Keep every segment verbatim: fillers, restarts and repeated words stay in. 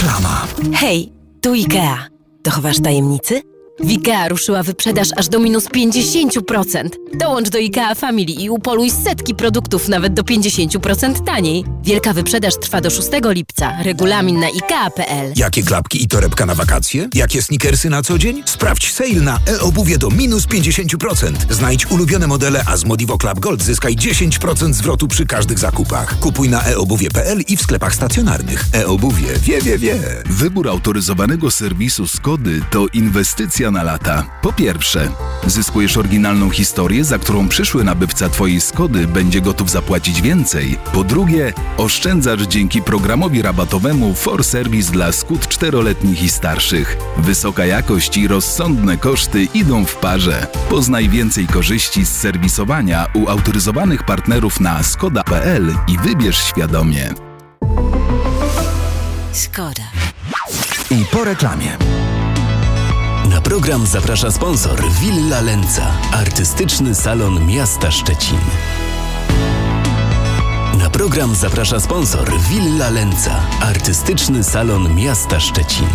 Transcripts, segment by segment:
Reklama. Hej, tu IKEA. Dochowasz tajemnicy? W IKEA ruszyła wyprzedaż aż do minus pięćdziesiąt procent. Dołącz do IKEA Family i upoluj setki produktów nawet do pięćdziesiąt procent taniej. Wielka wyprzedaż trwa do szóstego lipca. Regulamin na ikea kropka pe el. Jakie klapki i torebka na wakacje? Jakie sneakersy na co dzień? Sprawdź sale na e-obuwie do minus pięćdziesiąt procent. Znajdź ulubione modele, a z Modivo Club Gold zyskaj dziesięć procent zwrotu przy każdych zakupach. Kupuj na e obuwie kropka pe el i w sklepach stacjonarnych. E-obuwie wie, wie, wie. Wybór autoryzowanego serwisu Skody to inwestycja na lata. Po pierwsze, zyskujesz oryginalną historię, za którą przyszły nabywca Twojej Skody będzie gotów zapłacić więcej. Po drugie, oszczędzasz dzięki programowi rabatowemu For Service dla Skód czteroletnich i starszych. Wysoka jakość i rozsądne koszty idą w parze. Poznaj więcej korzyści z serwisowania u autoryzowanych partnerów na skoda kropka pe el i wybierz świadomie. Skoda. I po reklamie. Na program zaprasza sponsor Villa Lenca, artystyczny salon miasta Szczecin. Na program zaprasza sponsor Villa Lenca, artystyczny salon miasta Szczecin.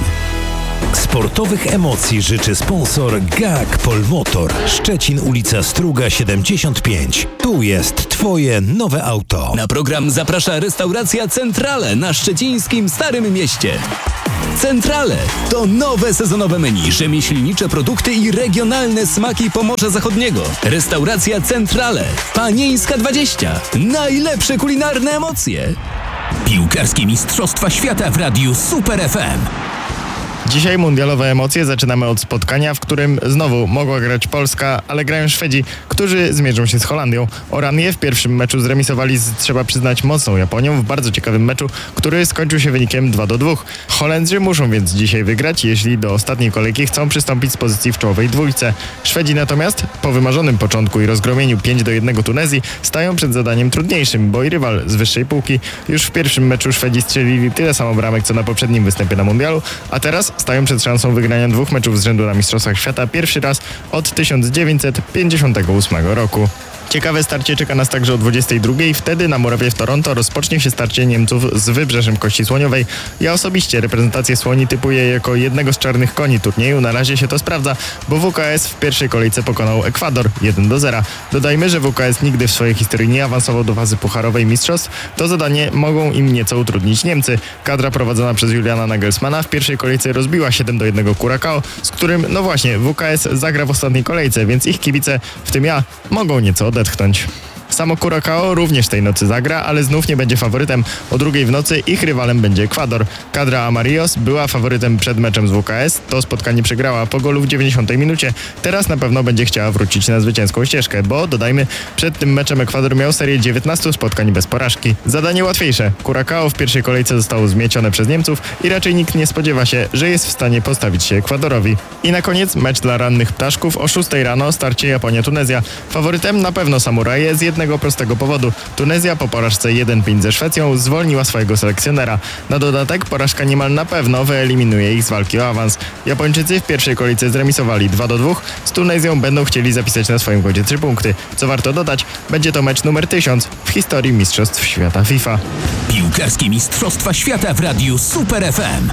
Sportowych emocji życzy sponsor G A K Polmotor, Szczecin, ulica Struga siedemdziesiąt pięć. Tu jest Twoje nowe auto. Na program zaprasza restauracja Centrale na szczecińskim Starym Mieście. Centrale to nowe sezonowe menu, rzemieślnicze produkty i regionalne smaki Pomorza Zachodniego. Restauracja Centrale, Panieńska dwadzieścia. Najlepsze kulinarne emocje. Piłkarskie Mistrzostwa Świata w Radiu Super F M. Dzisiaj mundialowe emocje zaczynamy od spotkania, w którym znowu mogła grać Polska, ale grają Szwedzi, którzy zmierzą się z Holandią. Oranje w pierwszym meczu zremisowali z, trzeba przyznać, mocną Japonią w bardzo ciekawym meczu, który skończył się wynikiem dwa do dwóch. Holendrzy muszą więc dzisiaj wygrać, jeśli do ostatniej kolejki chcą przystąpić z pozycji w czołowej dwójce. Szwedzi natomiast po wymarzonym początku i rozgromieniu pięć do jednego Tunezji stają przed zadaniem trudniejszym, bo i rywal z wyższej półki. Już w pierwszym meczu Szwedzi strzelili tyle samo bramek, co na poprzednim występie na mundialu, a teraz stają przed szansą wygrania dwóch meczów z rzędu na Mistrzostwach Świata pierwszy raz od tysiąc dziewięćset pięćdziesiątego ósmego roku. Ciekawe starcie czeka nas także o dwudziestej drugiej. Wtedy na murawie w Toronto rozpocznie się starcie Niemców z Wybrzeżem Kości Słoniowej. Ja osobiście reprezentację Słoni typuję jako jednego z czarnych koni turnieju. Na razie się to sprawdza, bo W K S w pierwszej kolejce pokonał Ekwador jeden do zera. Dodajmy, że W K S nigdy w swojej historii nie awansował do fazy pucharowej mistrzostw. To zadanie mogą im nieco utrudnić Niemcy. Kadra prowadzona przez Juliana Nagelsmana w pierwszej kolejce rozbiła siedem do jednego Curacao, z którym, no właśnie, W K S zagra w ostatniej kolejce, więc ich kibice, w tym ja, mogą nieco odetchnąć. Samo Curacao również tej nocy zagra, ale znów nie będzie faworytem. O drugiej w nocy ich rywalem będzie Ekwador. Kadra Amarillos była faworytem przed meczem z W K S. To spotkanie przegrała po golu w dziewięćdziesiątej minucie. Teraz na pewno będzie chciała wrócić na zwycięską ścieżkę, bo dodajmy, przed tym meczem Ekwador miał serię dziewiętnastu spotkań bez porażki. Zadanie łatwiejsze. Curacao w pierwszej kolejce zostało zmiecione przez Niemców i raczej nikt nie spodziewa się, że jest w stanie postawić się Ekwadorowi. I na koniec mecz dla rannych ptaszków o szóstej rano, starcie Japonia-Tunezja. Faworytem na pewno samuraje z jednego prostego powodu. Tunezja po porażce jeden pięć ze Szwecją zwolniła swojego selekcjonera. Na dodatek porażka niemal na pewno wyeliminuje ich z walki o awans. Japończycy w pierwszej kolejce zremisowali dwa do dwóch. Z Tunezją będą chcieli zapisać na swoim koncie trzy punkty. Co warto dodać, będzie to mecz numer tysiąc w historii Mistrzostw Świata FIFA. Piłkarskie Mistrzostwa Świata w Radiu Super F M.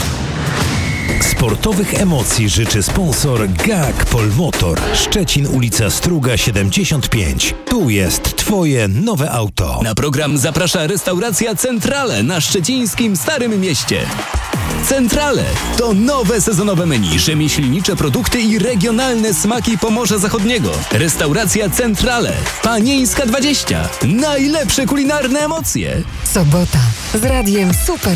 Sportowych emocji życzy sponsor G A K Polmotor, Szczecin, ulica Struga siedemdziesiąt pięć. Tu jest Twoje nowe auto. Na program zaprasza restauracja Centrale na szczecińskim Starym Mieście. Centrale to nowe sezonowe menu, rzemieślnicze produkty i regionalne smaki Pomorza Zachodniego. Restauracja Centrale, Panieńska dwadzieścia. Najlepsze kulinarne emocje. Sobota z Radiem Super